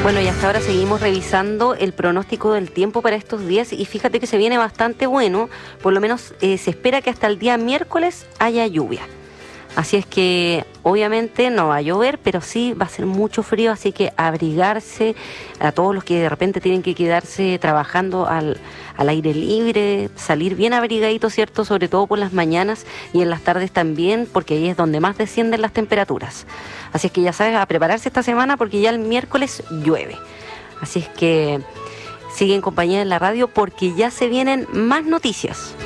Bueno, y hasta ahora seguimos revisando el pronóstico del tiempo para estos días y fíjate que se viene bastante bueno, por lo menos se espera que hasta el día miércoles haya lluvia. Así es que obviamente no va a llover, pero sí va a ser mucho frío, así que abrigarse a todos los que de repente tienen que quedarse trabajando al aire libre, salir bien abrigaditos, ¿cierto? Sobre todo por las mañanas y en las tardes también, porque ahí es donde más descienden las temperaturas. Así es que ya sabes, a prepararse esta semana porque ya el miércoles llueve. Así es que sigue en compañía de la radio porque ya se vienen más noticias.